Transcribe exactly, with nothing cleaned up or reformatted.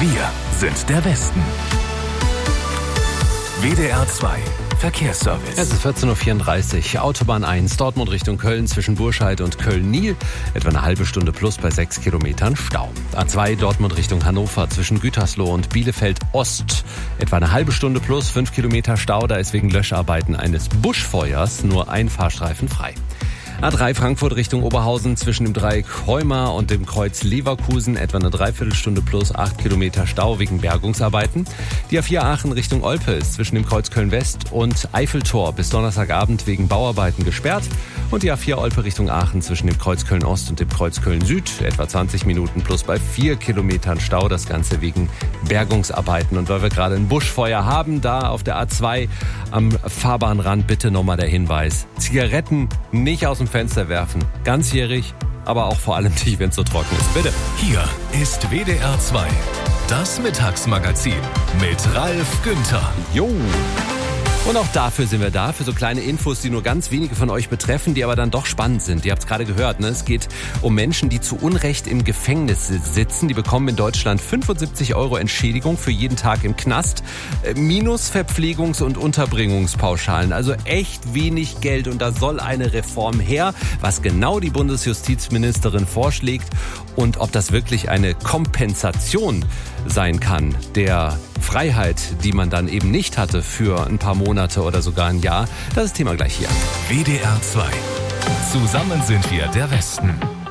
Wir sind der Westen. W D R zwei Verkehrsservice. Es ist vierzehn Uhr vierunddreißig. Autobahn eins, Dortmund Richtung Köln zwischen Burscheid und Köln-Nil. Etwa eine halbe Stunde plus bei sechs Kilometern Stau. A zwei, Dortmund Richtung Hannover zwischen Gütersloh und Bielefeld-Ost. Etwa eine halbe Stunde plus fünf Kilometer Stau. Da ist wegen Löscharbeiten eines Buschfeuers nur ein Fahrstreifen frei. A drei, Frankfurt Richtung Oberhausen zwischen dem Dreieck Heuma und dem Kreuz Leverkusen etwa eine Dreiviertelstunde plus acht Kilometer Stau wegen Bergungsarbeiten. Die A vier Aachen Richtung Olpe ist zwischen dem Kreuz Köln-West und Eiffeltor bis Donnerstagabend wegen Bauarbeiten gesperrt. Und die A vier Olpe Richtung Aachen zwischen dem Kreuz Köln-Ost und dem Kreuz Köln-Süd etwa zwanzig Minuten plus bei vier Kilometern Stau. Das Ganze wegen Bergungsarbeiten. Und weil wir gerade ein Buschfeuer haben, da auf der A zwei am Fahrbahnrand bitte nochmal der Hinweis: Zigaretten nicht aus dem Fenster werfen. Ganzjährig, aber auch vor allem nicht, wenn es so trocken ist. Bitte. Hier ist W D R zwei, das Mittagsmagazin mit Ralf Günther. Jo. Und auch dafür sind wir da, für so kleine Infos, die nur ganz wenige von euch betreffen, die aber dann doch spannend sind. Ihr habt es gerade gehört, ne? Es geht um Menschen, die zu Unrecht im Gefängnis sitzen. Die bekommen in Deutschland fünfundsiebzig Euro Entschädigung für jeden Tag im Knast, minus Verpflegungs- und Unterbringungspauschalen. Also echt wenig Geld, und da soll eine Reform her. Was genau die Bundesjustizministerin vorschlägt und ob das wirklich eine Kompensation sein kann der Freiheit, die man dann eben nicht hatte für ein paar Monate oder sogar ein Jahr. Das ist Thema gleich hier. W D R zwei. Zusammen sind wir der Westen.